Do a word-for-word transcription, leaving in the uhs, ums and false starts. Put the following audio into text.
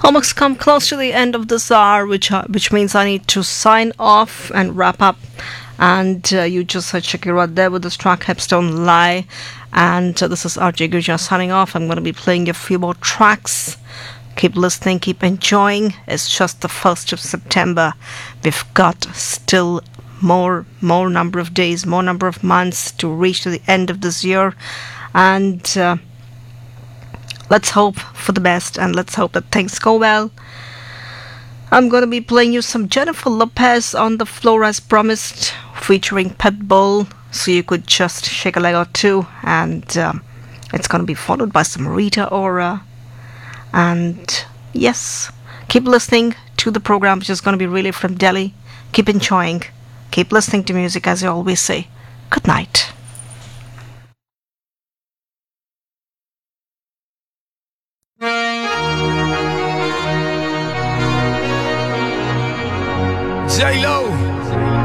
Almost come close to the end of this hour, which uh, which means I need to sign off and wrap up. And uh, you just heard Shakira there with this track Hips Don't Lie. And uh, this is R J Guja signing off. I'm going to be playing a few more tracks. Keep listening, keep enjoying. It's just the first of September. We've got still more more number of days, more number of months to reach to the end of this year. And uh, let's hope for the best, and let's hope that things go well. I'm going to be playing you some Jennifer Lopez on the floor as promised, featuring Pitbull, so you could just shake a leg or two. And um, it's going to be followed by some Rita Ora. And yes, keep listening to the program, which is going to be really from Delhi. Keep enjoying, keep listening to music, as I always say. Good night. J-Lo